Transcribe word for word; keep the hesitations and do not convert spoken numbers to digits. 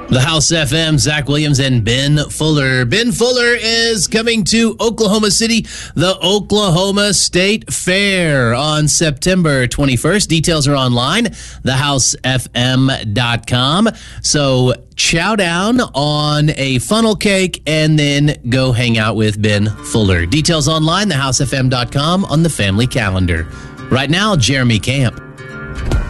The House F M, Zach Williams and Ben Fuller. Ben Fuller is coming to Oklahoma City, the Oklahoma State Fair on September twenty-first. Details are online, the house f m dot com. So chow down on a funnel cake and then go hang out with Ben Fuller. Details online, the house f m dot com on the family calendar. Right now, Jeremy Camp.